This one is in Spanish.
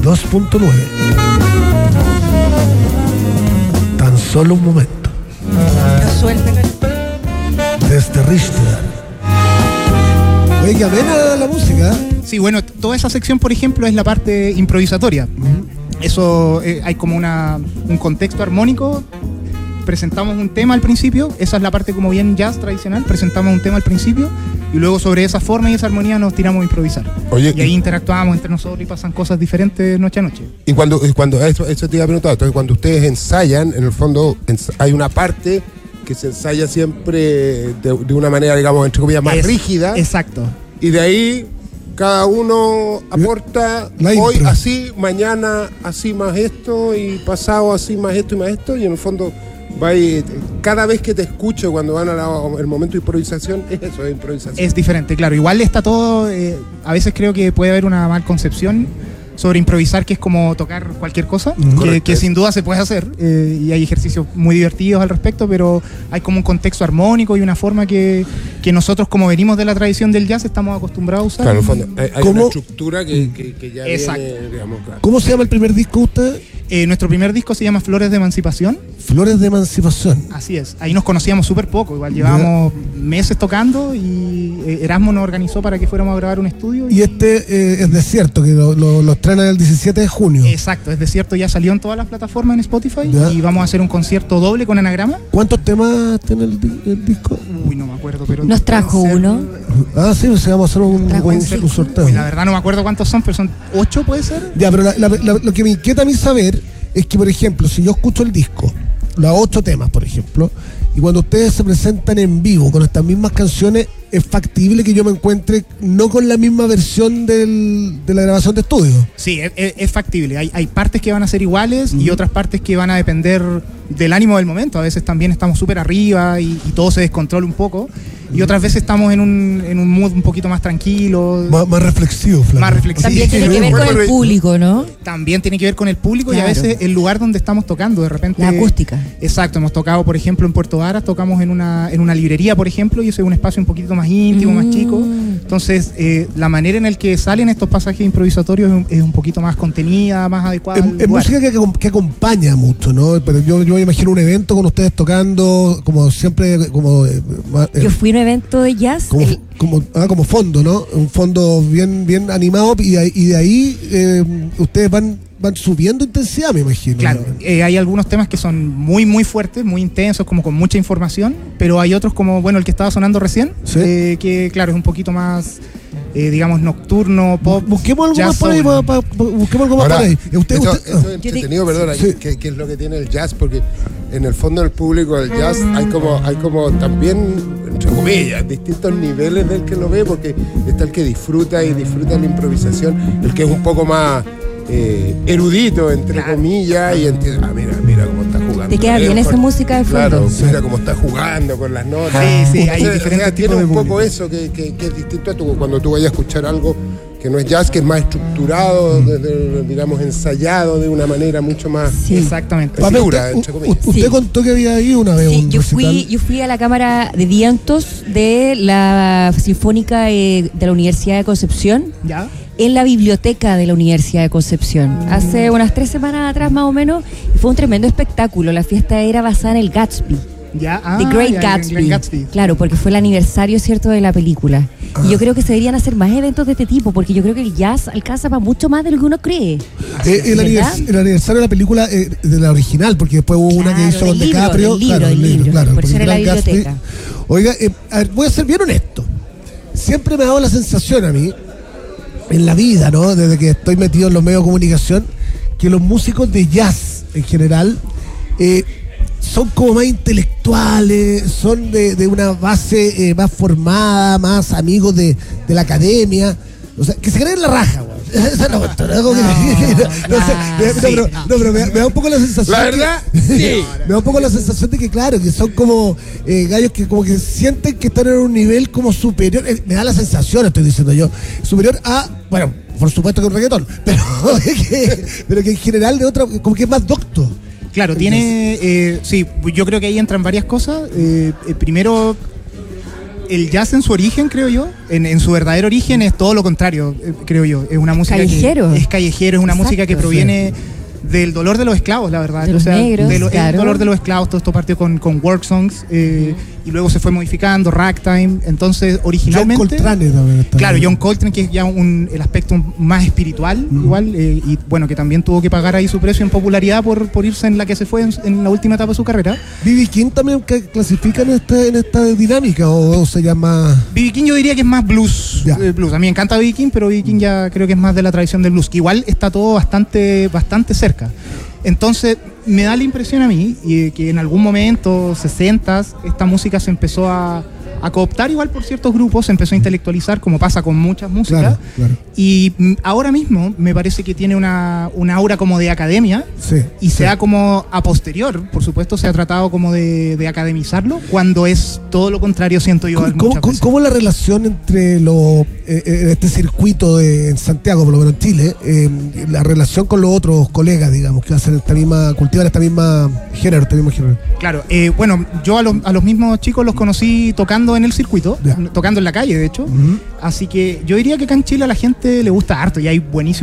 92.9. Tan solo un momento. No suelten. Desde Richter. Oye, que amena la música. Sí, bueno, toda esa sección, por ejemplo, es la parte improvisatoria. Eso hay como un contexto armónico. Presentamos un tema al principio, esa es la parte como bien jazz tradicional, presentamos un tema al principio y luego sobre esa forma y esa armonía nos tiramos a improvisar. Oye, y ahí interactuamos entre nosotros y pasan cosas diferentes noche a noche. Y cuando eso te iba a preguntar, entonces cuando ustedes ensayan, en el fondo hay una parte que se ensaya siempre de una manera, digamos, entre comillas, más rígida. Exacto. Y de ahí cada uno aporta hoy así, mañana así más esto y pasado así más esto y más esto, y en el fondo cada vez que te escucho cuando van al momento de improvisación, es eso, es improvisación. Es diferente, claro. Igual está todo, a veces creo que puede haber una mal concepción sobre improvisar, que es como tocar cualquier cosa, que sin duda se puede hacer, y hay ejercicios muy divertidos al respecto, pero hay como un contexto armónico y una forma que nosotros, como venimos de la tradición del jazz, estamos acostumbrados a usar. Claro, en el fondo hay una estructura que ya Exacto. viene, digamos, claro. ¿Cómo se llama el primer disco de usted? Nuestro primer disco se llama Flores de Emancipación. Flores de Emancipación. Así es. Ahí nos conocíamos súper poco. Igual llevábamos meses tocando y Erasmo nos organizó para que fuéramos a grabar un estudio. Y este es Desierto, que lo estrenan el 17 de junio. Exacto, es Desierto, ya salió en todas las plataformas en Spotify. Ya. Y vamos a hacer un concierto doble con Anagrama. ¿Cuántos temas tiene el disco? Uy, no me acuerdo, pero... Nos trajo uno. Ah, sí, pues vamos a hacer un sorteo. Uy, la verdad no me acuerdo cuántos son, pero son 8, ¿puede ser? Ya, pero lo que me inquieta a mí saber es que, por ejemplo, si yo escucho el disco, los 8 temas, por ejemplo, y cuando ustedes se presentan en vivo con estas mismas canciones, es factible que yo me encuentre no con la misma versión de la grabación de estudio. Sí, es factible. Hay partes que van a ser iguales y otras partes que van a depender del ánimo del momento. A veces también estamos súper arriba y todo se descontrola un poco. Y otras veces estamos en un mood un poquito más tranquilo. Más reflexivo, Flavio. Más reflexivo. También tiene que ver con el público, ¿no? También tiene que ver con el público, claro. Y a veces el lugar donde estamos tocando. De repente. La acústica. Exacto. Hemos tocado, por ejemplo, en Puerto Varas, tocamos en una librería, por ejemplo, y eso es un espacio un poquito más íntimo, más chico. Entonces, la manera en el que salen estos pasajes improvisatorios es un poquito más contenida, más adecuada. Es música que acompaña mucho, ¿no? Pero yo me imagino un evento con ustedes tocando, como siempre, Yo fui a un evento de jazz. Como fondo, ¿no? Un fondo bien animado, y de ahí ustedes van subiendo intensidad, me imagino. Claro, hay algunos temas que son muy, muy fuertes, muy intensos, como con mucha información, pero hay otros como, bueno, el que estaba sonando recién, ¿sí? Que claro, es un poquito más, digamos, nocturno, pop. Busquemos algo más por ahí, busquemos algo más por ahí. Eso es entretenido, perdona, sí. que es lo que tiene el jazz, porque en el fondo del público del jazz hay como también, entre comillas, distintos niveles del que lo ve, porque está el que disfruta la improvisación, el que es un poco más erudito, entre comillas, y entiende, mira cómo está jugando. Te queda bien esa música de fondo. Claro, mira cómo está jugando con las notas. Sí, hay diferentes tiene tipos de un poco público. eso que es distinto a cuando tú vayas a escuchar algo que no es jazz, que es más estructurado, digamos, ensayado de una manera mucho más... Sí. Exactamente. Segura, entre comillas. Usted contó que había ido una vez un yo recital. fui a la Cámara de Vientos de la Sinfónica de la Universidad de Concepción. ¿Ya? En la biblioteca de la Universidad de Concepción, hace unas 3 semanas atrás más o menos, y fue un tremendo espectáculo. La fiesta era basada en el Gatsby, ¿Ya? The Great Gatsby. Claro, porque fue el aniversario, ¿cierto?, de la película. Y yo creo que se deberían hacer más eventos de este tipo, porque yo creo que el jazz alcanza para mucho más de lo que uno cree. El aniversario de la película, de la original, porque después hubo una que hizo con DiCaprio. El libro, claro, por eso era la biblioteca. Oiga, a ver, voy a ser bien honesto. Siempre me ha dado la sensación a mí, en la vida, ¿no?, desde que estoy metido en los medios de comunicación, que los músicos de jazz en general son como más intelectuales, son de una base más formada, más amigos de la academia, o sea, que se creen la raja, güey. Esa es la cuestión, pero me da un poco la sensación. La verdad, sí. Me da un poco la sensación de que, claro, que son como gallos que como que sienten que están en un nivel como superior. Me da la sensación, estoy diciendo yo, superior a, bueno, por supuesto que un reggaetón, pero que en general de otra, como que es más docto. Claro, tiene, sí, yo creo que ahí entran varias cosas. Primero, el jazz en su origen, creo yo, en su verdadero origen es todo lo contrario, creo yo. Es una música callejero. Es callejero, es una música que proviene del dolor de los esclavos, la verdad. De los negros, el dolor de los esclavos. Todo esto partió con work songs y luego se fue modificando, ragtime. Entonces, originalmente... John Coltrane también está. Claro, John Coltrane, que es ya el aspecto más espiritual, igual, y bueno, que también tuvo que pagar ahí su precio en popularidad por irse en la que se fue en la última etapa de su carrera. B.B. King también clasifica en esta dinámica, o se llama... B.B. King yo diría que es más blues. Blues. A mí me encanta B.B. King, pero B.B. King ya creo que es más de la tradición del blues, que igual está todo bastante cerca. Entonces, me da la impresión a mí que en algún momento, 60s, esta música se empezó a cooptar igual por ciertos grupos, se empezó a intelectualizar, como pasa con muchas músicas. Claro. Y ahora mismo me parece que tiene una aura como de academia, se ha como a posterior, por supuesto, se ha tratado como de academizarlo, cuando es todo lo contrario, siento yo. ¿Cómo la relación entre este circuito en Santiago, por lo menos en Chile, la relación con los otros colegas, digamos, que hacen cultivan este mismo género? Claro, bueno, yo a los mismos chicos los conocí tocando en el circuito, tocando en la calle, de hecho. Así que yo diría que acá en Chile a la gente le gusta harto y hay buenísimos